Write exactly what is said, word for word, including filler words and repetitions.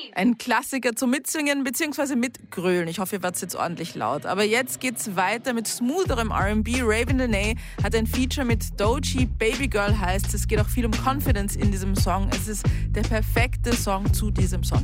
Ein Klassiker zum Mitsingen bzw. mitgrölen. Ich hoffe, ihr werdet jetzt ordentlich laut. Aber jetzt geht's weiter mit smootherem R and B. Raven Lenae hat ein Feature mit Doechii, Baby Girl heißt. Es geht auch viel um Confidence in diesem Song. Es ist der perfekte Song zu diesem Song.